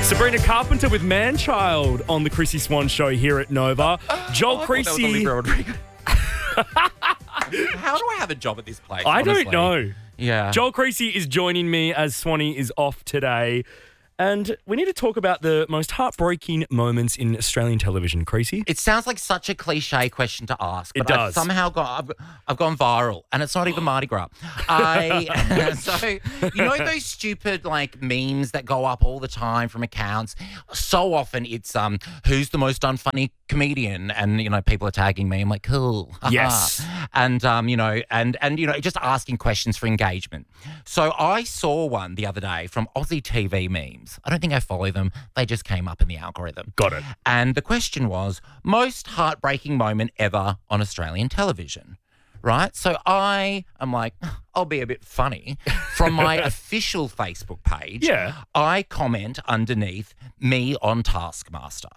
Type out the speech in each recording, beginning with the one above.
Sabrina Carpenter with Man-Child on the Chrissy Swan Show here at Nova. Joel Creasy. How do I have a job at this place? I honestly? don't know. Yeah. Joel Creasy is joining me as Swanee is off today. And we need to talk about the most heartbreaking moments in Australian television, Creasy. It sounds like such a cliche question to ask, It but does. I've gone viral, and it's not even Mardi Gras. So you know those stupid like memes that go up all the time from accounts. So often it's who's the most unfunny comedian, and people are tagging me. I'm like, cool, Yes. and just asking questions for engagement. So I saw one the other day from Aussie TV memes. I don't think I follow them. They just came up in the algorithm. Got it. And the question was, most heartbreaking moment ever on Australian television, right? So I am like, I'll be a bit funny. From my official Facebook page, Yeah. I comment underneath me on Taskmaster.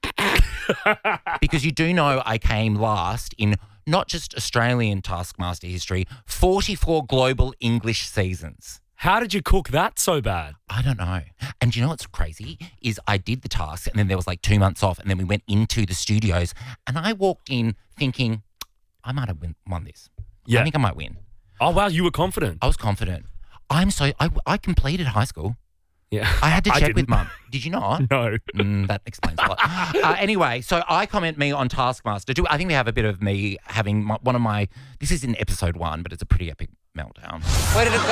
Because you do know I came last in not just Australian Taskmaster history, 44 global English seasons. How did you cook that so bad? I don't know. And you know what's crazy is I did the task and then there was like 2 months off and then we went into the studios and I walked in thinking, I might have won this. Yeah. I think I might win. Oh, wow, you were confident. I was confident. I completed high school. Yeah. I had to check with didn't. Mum. Did you not? No. That explains a lot. Anyway, so I comment me on Taskmaster. I think we have a bit of me having one of my, this is in episode 1, but it's a pretty epic meltdown. Where did it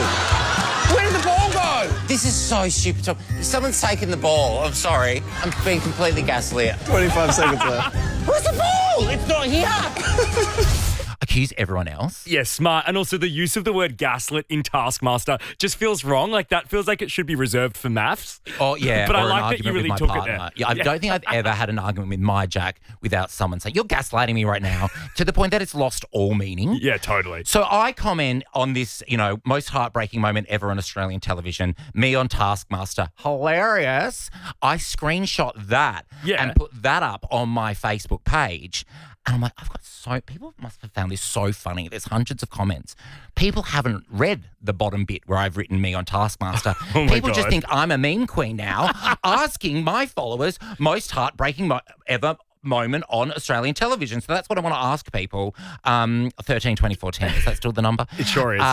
go? Where did the ball go? This is so stupid. Someone's taken the ball. I'm sorry. I'm being completely gaslit. 25 seconds left. Where's the ball? It's not here. Accuse everyone else. Yeah, smart. And also the use of the word gaslit in Taskmaster just feels wrong. Like that feels like it should be reserved for maths. Oh, yeah. But I or an like that argument you really with took my it partner. there. Yeah, I don't think I've ever had an argument with my Jack without someone saying, you're gaslighting me right now, to the point that it's lost all meaning. Yeah, totally. So I comment on this, most heartbreaking moment ever on Australian television, me on Taskmaster. Hilarious. I screenshot that and put that up on my Facebook page. And I'm like, people must have found this so funny. There's hundreds of comments. People haven't read the bottom bit where I've written me on Taskmaster. Oh my People God. just think I'm a meme queen now, asking my followers most heartbreaking ever moment on Australian television. So that's what I want to ask people. 13 24 10. Is that still the number? It sure is.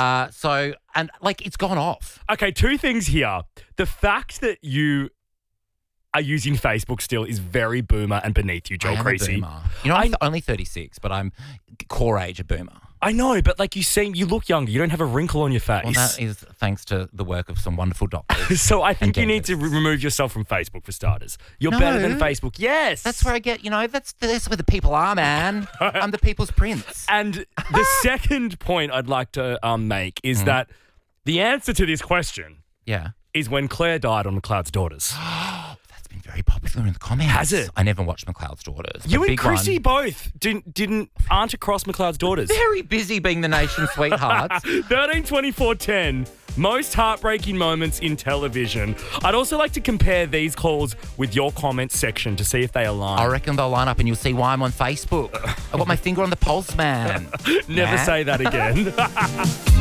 It's gone off. Okay, 2 things here. The fact that you are using Facebook still is very boomer and beneath you, Joel I am a Creasy. boomer. I'm only 36, but I'm core age a boomer. I know, but like you look younger. You don't have a wrinkle on your face. Well, that is thanks to the work of some wonderful doctors. So I think and you need to dentists. remove yourself from Facebook for starters. You're No. better than Facebook. Yes. That's where I get, that's where the people are, man. I'm the people's prince. And the second point I'd like to make is that the answer to this question Yeah. is when Claire died on McLeod's Daughters. That's been very popular in the comments. Has it? I never watched McLeod's Daughters. You but and big Chrissy one. both aren't across McLeod's Daughters. Very busy being the nation's sweethearts. 13 24 10. Most heartbreaking moments in television. I'd also like to compare these calls with your comments section to see if they align. I reckon they'll line up and you'll see why I'm on Facebook. I've got my finger on the pulse, man. Never Nah. say that again.